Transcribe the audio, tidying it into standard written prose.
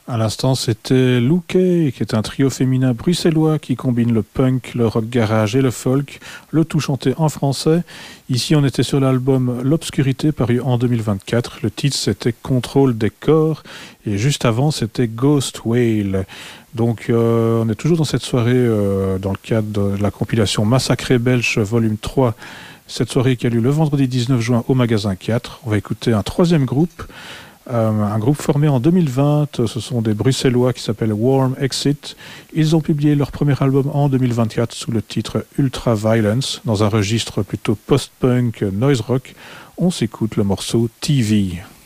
À l'instant, c'était Lookay, qui est un trio féminin bruxellois qui combine le punk, le rock garage et le folk, le tout chanté en français. Ici, on était sur l'album L'Obscurité, paru en 2024. Le titre, c'était Contrôle des corps. Et juste avant, c'était Ghost Whale. Donc, on est toujours dans cette soirée, dans le cadre de la compilation Massacré Belge, volume 3. Cette soirée qui a lieu le vendredi 19 juin au magasin 4. On va écouter un troisième groupe. Un groupe formé en 2020, ce sont des Bruxellois qui s'appellent Warm Exit. Ils ont publié leur premier album en 2024 sous le titre Ultra Violence, dans un registre plutôt post-punk noise rock. On s'écoute le morceau TV.